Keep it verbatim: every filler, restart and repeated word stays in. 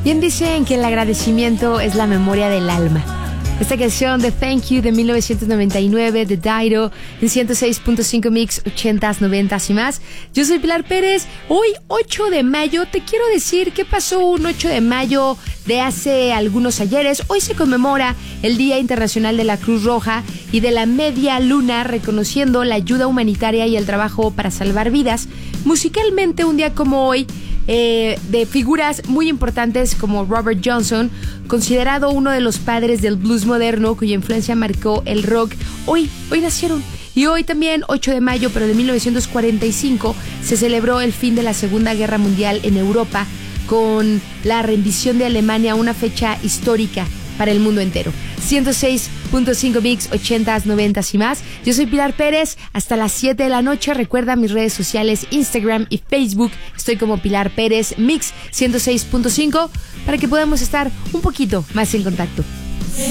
Bien dicen que el agradecimiento es la memoria del alma. Esta canción de Thank You de mil novecientos noventa y nueve de Dido en ciento seis punto cinco Mix, ochentas, noventas y más. Yo soy Pilar Pérez. Hoy, ocho de mayo, te quiero decir qué pasó un ocho de mayo de hace algunos ayeres. Hoy se conmemora el Día Internacional de la Cruz Roja y de la Media Luna, reconociendo la ayuda humanitaria y el trabajo para salvar vidas. Musicalmente, un día como hoy, Eh, de figuras muy importantes como Robert Johnson, considerado uno de los padres del blues moderno, cuya influencia marcó el rock. Hoy, hoy nacieron. Y hoy también, ocho de mayo, pero de mil novecientos cuarenta y cinco, se celebró el fin de la Segunda Guerra Mundial en Europa con la rendición de Alemania, una fecha histórica para el mundo entero. ciento seis punto cinco Mix, ochentas, noventas y más. Yo soy Pilar Pérez, hasta las siete de la noche. Recuerda mis redes sociales, Instagram y Facebook. Estoy como Pilar Pérez Mix ciento seis punto cinco para que podamos estar un poquito más en contacto.